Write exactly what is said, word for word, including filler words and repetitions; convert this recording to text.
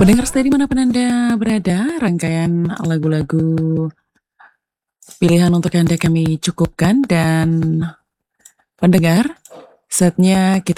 Pendengar setia dimanapun Anda berada, rangkaian lagu-lagu pilihan untuk Anda kami cukupkan dan pendengar, saatnya kita